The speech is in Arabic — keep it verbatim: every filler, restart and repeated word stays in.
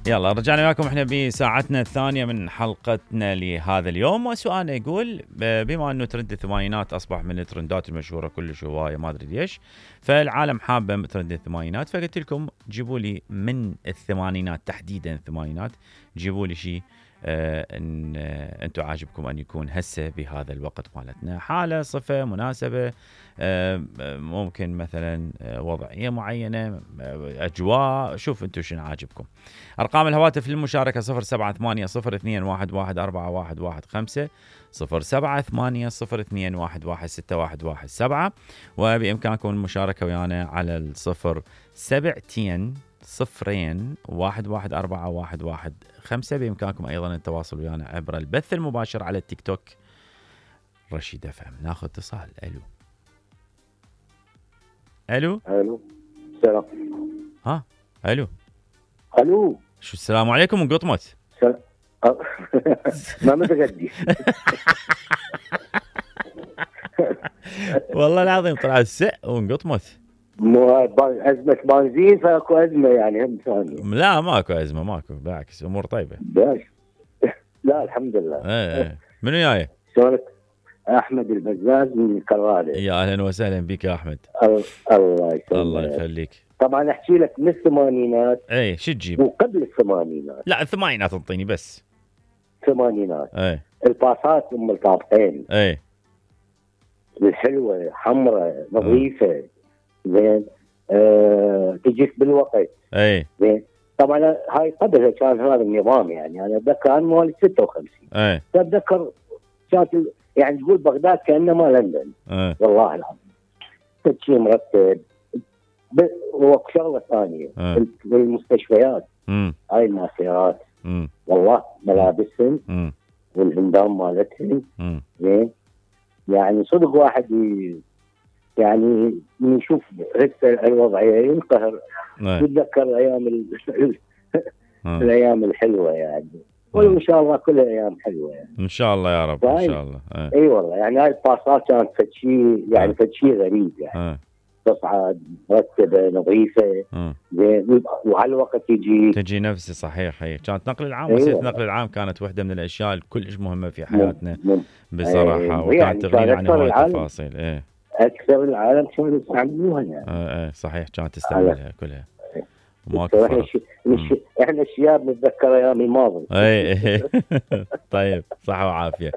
يلا رجعنا وياكم احنا بساعتنا الثانية من حلقتنا لهذا اليوم، وسؤالنا يقول بما انه ترند الثمانينات اصبح من الترندات المشهورة كلش هواية ما ادري ليش، فالعالم حابة ترند الثمانينات، فقلت لكم جيبوا لي من الثمانينات تحديدا الثمانينات، جيبوا لي شيء آه ان آه انتم عاجبكم ان يكون هسه بهذا الوقت مالتنا، حالة صفة مناسبة، آه ممكن مثلا آه وضعية معينة، آه اجواء، شوف انتم شنو عاجبكم. ارقام الهواتف للمشاركة صفر سبعة ثمانية صفر اثنين واحد واحد أربعة واحد واحد خمسة صفر سبعة ثمانية صفر اثنين واحد واحد ستة واحد واحد سبعة، وبإمكانكم المشاركة ويانا على الصفر سبعتين صفرين واحد واحد أربعة واحد واحد خمسة. بإمكانكم أيضا التواصل ويانا عبر البث المباشر على التيك توك رشيد اف ام. ناخذ اتصال. الو الو الو السلام. ها الو الو شو السلام عليكم انقطمت. سلام. ما متغدي. والله العظيم طلع السق وانقطمت. مو أزمة بنزين فاكو أزمة يعني هم ثانية. لا ماكو أزمة، ماكو، بالعكس أمور طيبة. باش لا الحمد لله. ايه ايه منو جاي؟ شلونك؟ أحمد البزاز من الكرادة. يا أهلا وسهلا بك يا أحمد. الله يسلمك. الله يخليك. طبعا أحكي لك من الثمانينات. ايه شو تجيب؟ وقبل الثمانينات. لا الثمانينات انطيني بس. الثمانينات. ايه الباصات أم الطابقين. ايه الحلوة حمراء نظيفة. زين أه تجيك بالوقت. ايه زين طبعا هاي قبلها كان هذا النظام، يعني انا اتذكر انا مواليد ستة وخمسين. ايه اتذكر كانت يعني تقول بغداد كانما لندن. ايه والله العظيم كل شيء مرتب. وشغله ثانيه ايه والمستشفيات امم هاي الماسيرات امم والله ملابسهم امم والهندام مالتهم. امم زين يعني صدق واحد ي... يعني يشوف هسه الوضعيه ينقهر. يتذكر الايام ال... الايام الحلوه يعني، وان شاء الله كلها ايام حلوه يعني. ان شاء الله يا رب ان شاء الله. اي أيه والله يعني هاي الباصات كانت فد شيء يعني فد شيء غريب يعني. تصعد مرتبه نظيفه. زين وعلى الوقت يجي تجي نفسي صحيح. هي كانت نقل العام. أيوة. وسيله نقل العام كانت واحده من الاشياء الكلش مهمه في حياتنا مم. بصراحه. أيه. وكانت يعني تغنينا عن هوايه التفاصيل. ايه اكثر العالم كانوا يستعملوها يعني. ايه ايه صحيح كانت تستعملها كلها. ماكو فرق. احنا الشياب نتذكر ايام الماضي. اي طيب صحه وعافيه.